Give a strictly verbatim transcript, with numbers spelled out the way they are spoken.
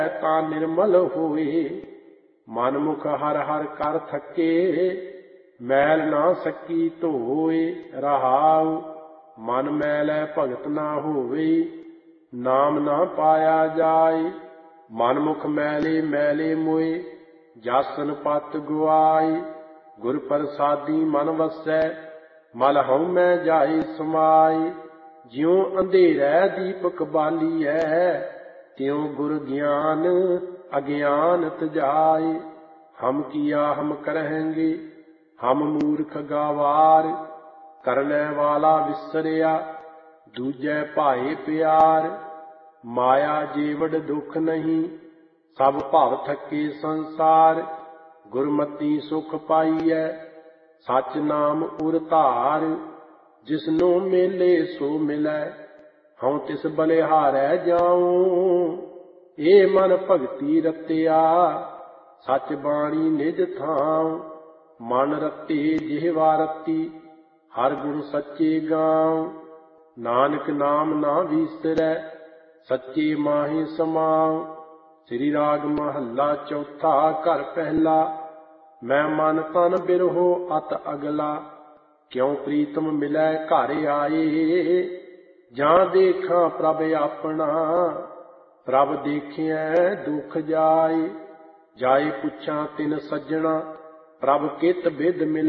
ਤਾਂ ਨਿਰਮਲ ਹੋਏ। ਮਨ ਮੁਖ ਹਰ ਹਰ ਕਰ ਥਕੇ, ਮੈਲ ਨਾ ਸਕੀ ਧੋਏ। ਰਹਾਉ ਮਨ ਮੈਲੈ ਭਗਤ ਨਾ ਹੋਵੇ, ਨਾਮ ਨਾ ਪਾਇਆ ਜਾਏ। ਮਨ ਮੁਖ ਮੈਲੇ ਮੈਲੇ ਮੋਏ, ਜਾਸਨ ਪਤ ਗੁਆਏ। ਗੁਰ ਪ੍ਰਸਾਦੀ ਮਨ ਵਸੈ, ਮਲ ਹਉਮੈ ਜਾਏ ਸਮਾਏ। ਜਿਉ ਅੰਧੇਰੈ ਦੀਪਕ ਬਾਲੀਐ, ਤਿਉ ਗੁਰ ਗਿਆਨ ਅਗਿਆਨਤ ਜਾਏ। ਹਮ ਕੀਆ ਹਮ ਕਰਹਿੰਗੇ, ਹਮ ਮੂਰਖ ਗਾਵਾਰ। ਕਰਨੈ ਵਾਲਾ ਵਿਸਰਿਆ, ਦੂਜੈ ਭਾਏ ਪਿਆਰ। ਮਾਇਆ ਜੀਵੜ ਦੁਖ ਨਹੀਂ, ਸਭ ਭਵ ਥਕੇ ਸੰਸਾਰ। ਗੁਰਮਤੀ ਸੁਖ ਪਾਈਐ, ਸਚ ਨਾਮ ਉਰ ਧਾਰ। ਜਿਸਨੂੰ ਮੇਲੇ ਸੋ ਮਿਲੈ, ਹਉ ਤਿਸ ਬਲਿਹਾਰੈ ਜਾਉ। ਏ ਮਨ ਭਗਤੀ ਰਤਿਆ, ਸਚ ਬਾਣੀ ਨਿਜ ਥਾਉ। ਮਨ ਰਤੇ ਜਿਹਵਾ ਰਤੀ, ਹਰ ਗੁਣ ਸੱਚੇ ਗਾਉ। ਨਾਨਕ ਨਾਮ ਨਾ ਵੀਸਰੈ, ਸੱਚੇ ਮਾਹੀ ਸਮਾਉ। ਸ੍ਰੀ ਰਾਗ ਮਹੱਲਾ ਚੌਥਾ। ਘਰ ਪਹਿਲਾ। ਮੈਂ ਮਨ ਤਨ ਬਿਰਹੋ ਅਤ ਅਗਲਾ, ਕਿਉ ਪ੍ਰੀਤਮ ਮਿਲੈ ਘਰ ਆਏ। ਜਾਂ ਦੇਖਾਂ ਪ੍ਰਭ ਆਪਣਾ, ਪ੍ਰਭ ਦੇਖਿਐ ਦੁਖ ਜਾਏ। ਜਾਏ ਪੁੱਛਾਂ ਤਿਨ ਸੱਜਣਾ, ਪ੍ਰਭ ਕਿਤ ਬਿਧ ਮਿਲੈ।